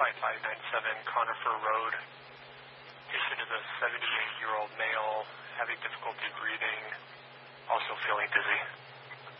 5597 Conifer Road. Patient is a 78-year-old male having difficulty breathing, also feeling dizzy.